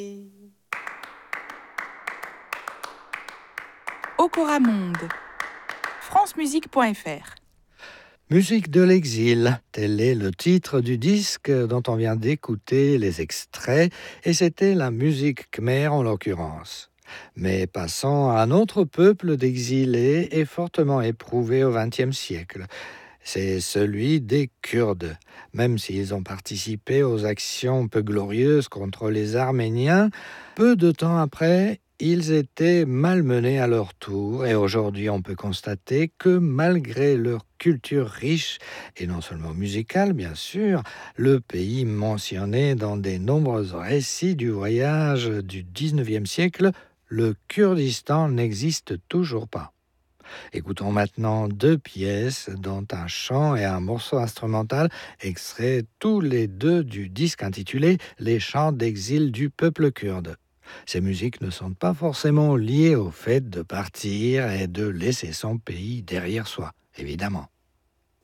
Okora Monde, francemusique.fr. Musique de l'exil, tel est le titre du disque dont on vient d'écouter les extraits, et c'était la musique khmer en l'occurrence. Mais passons à un autre peuple d'exilés et fortement éprouvé au XXe siècle. C'est celui des Kurdes. Même s'ils ont participé aux actions peu glorieuses contre les Arméniens, peu de temps après, ils étaient malmenés à leur tour et aujourd'hui on peut constater que malgré leur culture riche, et non seulement musicale bien sûr, le pays mentionné dans des nombreux récits du voyage du XIXe siècle, le Kurdistan n'existe toujours pas. Écoutons maintenant deux pièces, dont un chant et un morceau instrumental, extraits tous les deux du disque intitulé « Les chants d'exil du peuple kurde ». Ces musiques ne sont pas forcément liées au fait de partir et de laisser son pays derrière soi, évidemment.